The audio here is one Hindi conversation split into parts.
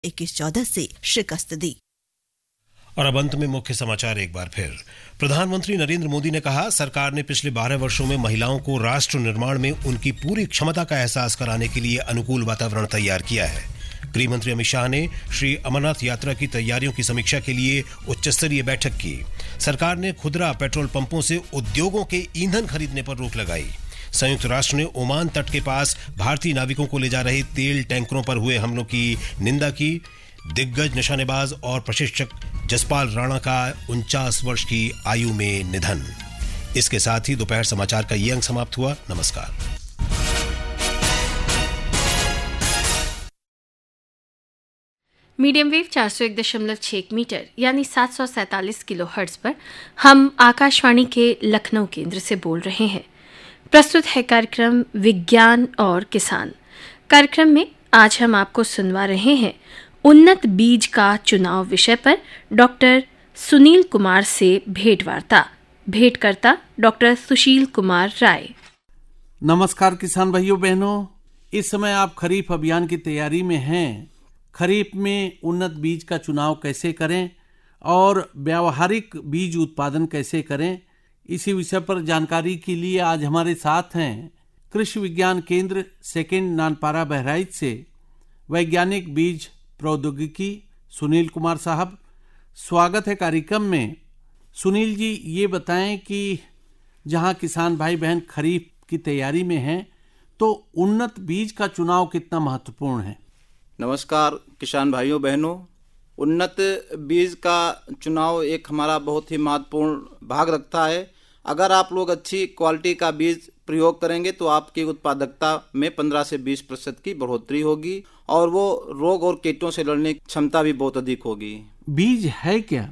21-14 से शिकस्त दी। और अब अंत में मुख्य समाचार एक बार फिर। प्रधानमंत्री नरेंद्र मोदी ने कहा, सरकार ने पिछले 12 वर्षों में महिलाओं को राष्ट्र निर्माण में उनकी पूरी क्षमता का एहसास कराने के लिए अनुकूल वातावरण तैयार किया है। गृह मंत्री अमित शाह ने श्री अमरनाथ यात्रा की तैयारियों की समीक्षा के लिए उच्च स्तरीय बैठक की। सरकार ने खुदरा पेट्रोल पंपों से उद्योगों के ईंधन खरीदने पर रोक लगाई। संयुक्त राष्ट्र ने ओमान तट के पास भारतीय नाविकों को ले जा रहे तेल टैंकरों पर हुए हमलों की निंदा की। दिग्गज निशानेबाज और प्रशिक्षक जसपाल राणा का 49 वर्ष की आयु में निधन। इसके साथ ही दोपहर समाचार का ये अंक समाप्त हुआ। नमस्कार। मीडियम वेव 401.6 मीटर यानी 747 किलो हर्ट्ज पर हम आकाशवाणी के लखनऊ केंद्र से बोल रहे हैं। प्रस्तुत है कार्यक्रम विज्ञान और किसान। कार्यक्रम में आज हम आपको सुनवा रहे हैं उन्नत बीज का चुनाव विषय पर डॉक्टर सुनील कुमार से भेंटवार्ता। भेंटकर्ता डॉक्टर सुशील कुमार राय। नमस्कार किसान भाइयों बहनों, इस समय आप खरीफ अभियान की तैयारी में हैं। खरीफ में उन्नत बीज का चुनाव कैसे करें और व्यावहारिक बीज उत्पादन कैसे करें, इसी विषय पर जानकारी के लिए आज हमारे साथ हैं कृषि विज्ञान केंद्र सेकेंड नानपारा बहराइच से वैज्ञानिक बीज प्रौद्योगिकी सुनील कुमार साहब। स्वागत है कार्यक्रम में। सुनील जी, ये बताएं कि जहां किसान भाई बहन खरीफ की तैयारी में हैं, तो उन्नत बीज का चुनाव कितना महत्वपूर्ण है? नमस्कार किसान भाइयों बहनों, उन्नत बीज का चुनाव एक हमारा बहुत ही महत्वपूर्ण भाग रखता है। अगर आप लोग अच्छी क्वालिटी का बीज प्रयोग करेंगे तो आपकी उत्पादकता में 15 से 20% की बढ़ोतरी होगी और वो रोग और कीटों से लड़ने की क्षमता भी बहुत अधिक होगी। बीज है क्या?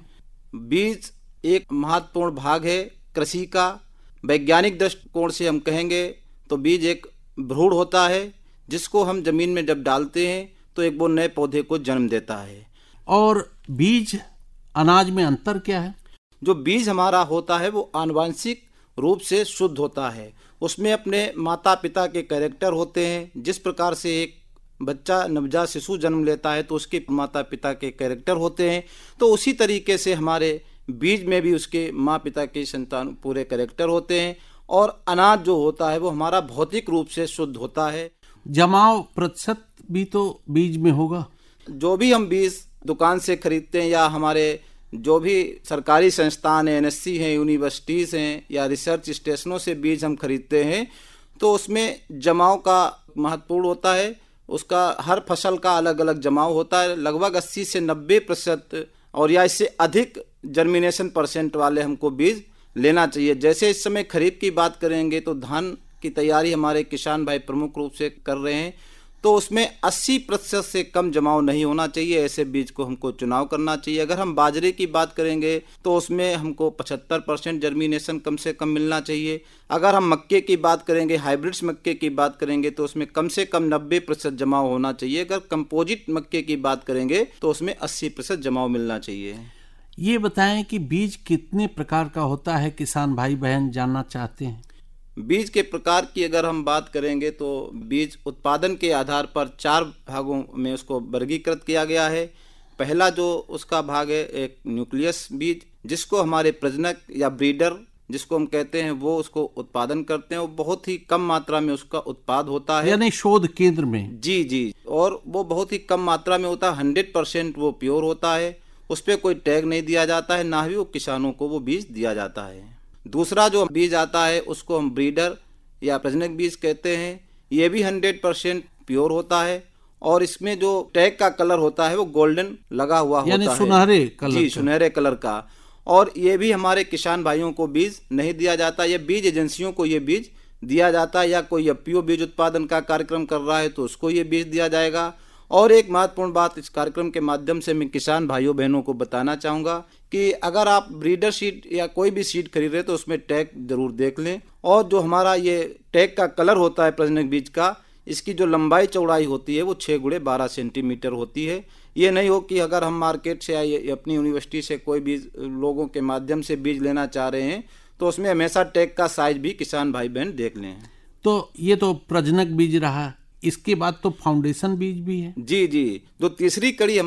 बीज एक महत्वपूर्ण भाग है कृषि का। वैज्ञानिक दृष्टिकोण से हम कहेंगे तो बीज एक भ्रूण होता है जिसको हम जमीन में जब डालते हैं तो एक वो नए पौधे को जन्म देता है। और बीज अनाज में अंतर क्या है? जो बीज हमारा होता है वो आनुवांशिक रूप से शुद्ध होता है। उसमें अपने माता पिता के कैरेक्टर होते हैं। जिस प्रकार से एक बच्चा नवजात शिशु जन्म लेता है तो उसके माता पिता के कैरेक्टर होते हैं, तो उसी तरीके से हमारे बीज में भी उसके माँ पिता के संतान पूरे कैरेक्टर होते हैं। और अनाज जो होता है वो हमारा भौतिक रूप से शुद्ध होता है। जमाव प्रतिशत भी तो बीज में होगा। जो भी हम बीज दुकान से खरीदते हैं या हमारे जो भी सरकारी संस्थान हैं, एनएससी हैं, यूनिवर्सिटीज़ हैं या रिसर्च स्टेशनों से बीज हम खरीदते हैं, तो उसमें जमाव का महत्वपूर्ण होता है। उसका हर फसल का अलग अलग जमाव होता है। लगभग 80 से 90% और या इससे अधिक जर्मिनेशन परसेंट वाले हमको बीज लेना चाहिए। जैसे इस समय खरीफ की बात करेंगे तो धान की तैयारी हमारे किसान भाई प्रमुख रूप से कर रहे हैं, तो उसमें 80% से कम जमाव नहीं होना चाहिए। ऐसे बीज को हमको चुनाव करना चाहिए। अगर हम बाजरे की बात करेंगे तो उसमें हमको 75% जर्मिनेशन कम से कम मिलना चाहिए। अगर हम मक्के की बात करेंगे, हाइब्रिड्स मक्के की बात करेंगे, तो उसमें कम से कम 90% जमाव होना चाहिए। अगर कंपोजिट मक्के की बात करेंगे तो उसमें 80% जमाव मिलना चाहिए। ये बताएं कि बीज कितने प्रकार का होता है, किसान भाई बहन जानना चाहते हैं। बीज के प्रकार की अगर हम बात करेंगे तो बीज उत्पादन के आधार पर 4 भागों में उसको वर्गीकृत किया गया है। पहला जो उसका भाग है एक न्यूक्लियस बीज, जिसको हमारे प्रजनक या ब्रीडर जिसको हम कहते हैं वो उसको उत्पादन करते हैं। वो बहुत ही कम मात्रा में उसका उत्पाद होता है, यानी शोध केंद्र में। जी, और वो बहुत ही कम मात्रा में होता है। 100% वो प्योर होता है। उस पर कोई टैग नहीं दिया जाता है, ना ही वो किसानों को वो बीज दिया जाता है। दूसरा जो बीज आता है उसको हम ब्रीडर या प्रजनक बीज कहते हैं। ये भी 100% प्योर होता है और इसमें जो टैग का कलर होता है वो गोल्डन लगा हुआ होता है, सुनहरे कलर। जी, सुनहरे कलर का। और ये भी हमारे किसान भाइयों को बीज नहीं दिया जाता। ये बीज एजेंसियों को ये बीज दिया जाता है, या कोई एफपीओ बीज उत्पादन का कार्यक्रम कर रहा है तो उसको ये बीज दिया जाएगा। और एक महत्वपूर्ण बात इस कार्यक्रम के माध्यम से मैं किसान भाइयों बहनों को बताना चाहूँगा कि अगर आप ब्रीडर सीड या कोई भी सीड खरीद रहे तो उसमें टैग जरूर देख लें। और जो हमारा ये टैग का कलर होता है प्रजनक बीज का, इसकी जो लंबाई चौड़ाई होती है वो 6x12 सेंटीमीटर होती है। ये नहीं हो कि अगर हम मार्केट से या अपनी यूनिवर्सिटी से कोई बीज लोगों के माध्यम से बीज लेना चाह रहे हैं तो उसमें हमेशा टैग का साइज भी किसान भाई बहन देख लें। तो ये तो प्रजनक बीज रहा, इसके बाद तो फाउंडेशन बीज भी है। जी, जो तीसरी कड़ी